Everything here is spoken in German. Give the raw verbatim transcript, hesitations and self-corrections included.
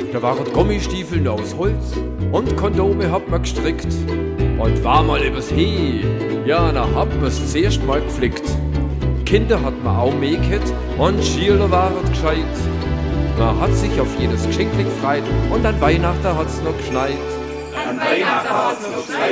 Da waren Gummistiefeln aus Holz und Kondome hat man gestrickt. Und war mal übers He, ja, da hat man's zuerst mal gepflegt. Kinder hat man auch mäket und Schüler waren gescheit. Man hat sich auf jedes Geschenk gefreut und an Weihnachten hat's noch geschneit. An Weihnachten hat's noch geschneit.